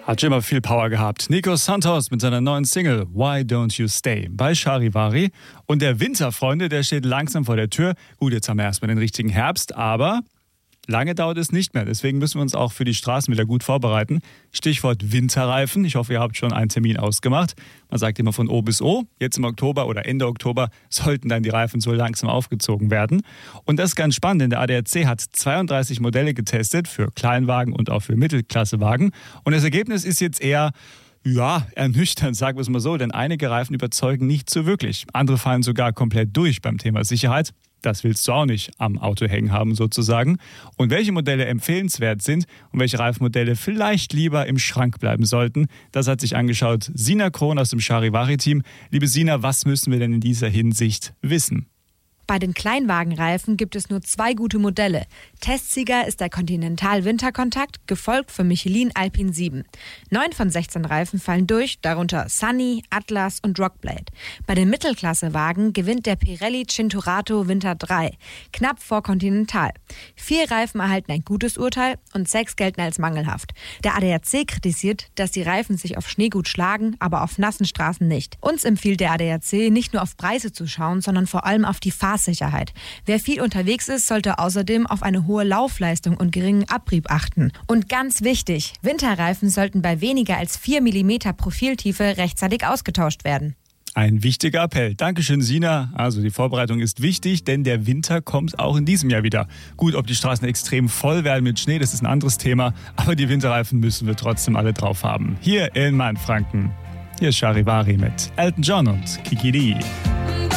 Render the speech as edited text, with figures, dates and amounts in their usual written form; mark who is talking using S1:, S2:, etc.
S1: Hat schon immer viel Power gehabt. Nico Santos mit seiner neuen Single Why Don't You Stay bei Charivari. Und der Winter, Freunde, der steht langsam vor der Tür. Gut, jetzt haben wir erstmal den richtigen Herbst, aber lange dauert es nicht mehr. Deswegen müssen wir uns auch für die Straßen wieder gut vorbereiten. Stichwort Winterreifen. Ich hoffe, ihr habt schon einen Termin ausgemacht. Man sagt immer von O bis O. Jetzt im Oktober oder Ende Oktober sollten dann die Reifen so langsam aufgezogen werden. Und das ist ganz spannend, denn der ADAC hat 32 Modelle getestet für Kleinwagen und auch für Mittelklassewagen. Und das Ergebnis ist jetzt eher ernüchternd, sagen wir es mal so, denn einige Reifen überzeugen nicht so wirklich. Andere fallen sogar komplett durch beim Thema Sicherheit. Das willst du auch nicht am Auto hängen haben sozusagen. Und welche Modelle empfehlenswert sind und welche Reifenmodelle vielleicht lieber im Schrank bleiben sollten, das hat sich angeschaut Sina Krohn aus dem Charivari-Team. Liebe Sina, was müssen wir denn in dieser Hinsicht wissen?
S2: Bei den Kleinwagenreifen gibt es nur 2 gute Modelle. Testsieger ist der Continental Winterkontakt, gefolgt von Michelin Alpine 7. 9 von 16 Reifen fallen durch, darunter Sunny, Atlas und Rockblade. Bei den Mittelklassewagen gewinnt der Pirelli Cinturato Winter 3, knapp vor Continental. 4 Reifen erhalten ein gutes Urteil und 6 gelten als mangelhaft. Der ADAC kritisiert, dass die Reifen sich auf Schnee gut schlagen, aber auf nassen Straßen nicht. Uns empfiehlt der ADAC, nicht nur auf Preise zu schauen, sondern vor allem auf die Fahrsicherheit. Wer viel unterwegs ist, sollte außerdem auf eine hohe Laufleistung und geringen Abrieb achten. Und ganz wichtig, Winterreifen sollten bei weniger als 4 mm Profiltiefe rechtzeitig ausgetauscht werden.
S1: Ein wichtiger Appell. Dankeschön, Sina. Also die Vorbereitung ist wichtig, denn der Winter kommt auch in diesem Jahr wieder. Gut, ob die Straßen extrem voll werden mit Schnee, das ist ein anderes Thema. Aber die Winterreifen müssen wir trotzdem alle drauf haben. Hier in Mainfranken. Hier ist Charivari mit Elton John und Kiki Dee.